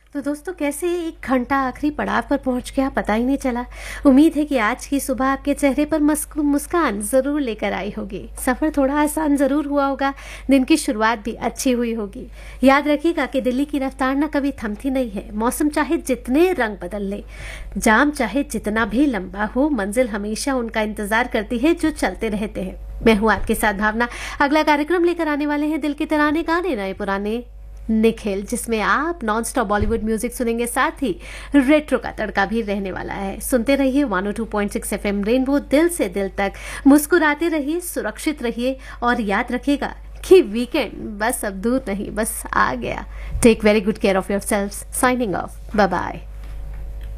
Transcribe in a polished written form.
तो दोस्तों कैसे एक घंटा आखिरी पड़ाव पर पहुंच गया पता ही नहीं चला। उम्मीद है कि आज की सुबह आपके चेहरे पर मुस्कान जरूर लेकर आई होगी। सफर थोड़ा आसान जरूर हुआ होगा, दिन की शुरुआत भी अच्छी हुई होगी। याद रखिएगा कि दिल्ली की रफ्तार ना कभी थमती नहीं है। मौसम चाहे जितने रंग बदल ले, जाम चाहे जितना भी लंबा हो, मंजिल हमेशा उनका इंतजार करती है जो चलते रहते हैं। मैं हूँ आपके साथ भावना। अगला कार्यक्रम लेकर आने वाले हैं दिल के तराने गाने नए पुराने निखिल, जिसमें आप नॉन स्टॉप बॉलीवुड म्यूजिक सुनेंगे, साथ ही रेट्रो का तड़का भी रहने वाला है। सुनते रहिए 102.6 एफएम रेनबो, दिल से दिल तक। मुस्कुराते रहिए, सुरक्षित रहिए और याद रखिएगा कि वीकेंड बस अब दूर नहीं, बस आ गया। Take very good care of yourselves. Signing off, bye bye.